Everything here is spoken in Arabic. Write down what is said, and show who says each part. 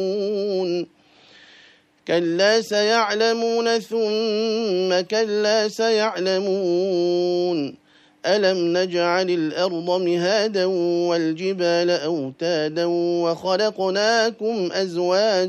Speaker 1: كلا سيعلمون ثم كلا سيعلمون ألم نجعل الأرض مهادا والجبال أوتادا وخلقناكم أزواجا